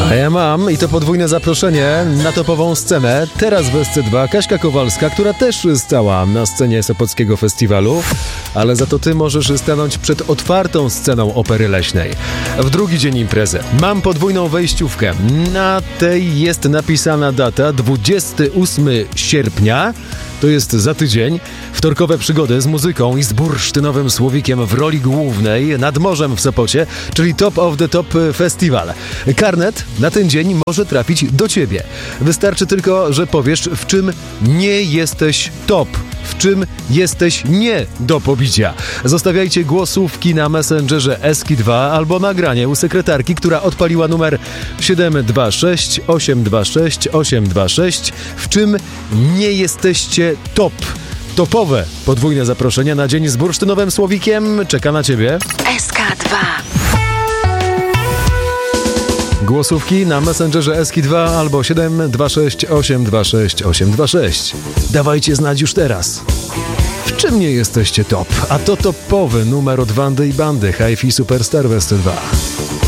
A ja mam, i to podwójne zaproszenie na topową scenę. Teraz w SC2 Kaśka Kowalska, która też stała na scenie Sopockiego Festiwalu, ale za to ty możesz stanąć przed otwartą sceną Opery Leśnej. W drugi dzień imprezy mam podwójną wejściówkę. Na tej jest napisana data 28 sierpnia. To jest za tydzień. Wtorkowe przygody z muzyką i z bursztynowym Słowikiem w roli głównej nad morzem w Sopocie, czyli Top of the Top Festival. Karnet na ten dzień może trafić do ciebie. Wystarczy tylko, że powiesz, w czym nie jesteś top, w czym jesteś nie do pobicia. Zostawiajcie głosówki na Messengerze Eski2 albo nagranie u sekretarki, która odpaliła numer 726 826 826. W czym nie jesteście top. Topowe podwójne zaproszenia na dzień z bursztynowym Słowikiem czeka na ciebie. SK2. Głosówki na Messengerze Eski2 albo 726 826 826. Dawajcie znać już teraz. W czym nie jesteście top? A to topowy numer od Wandy i Bandy, Hi-Fi Superstar w SC2.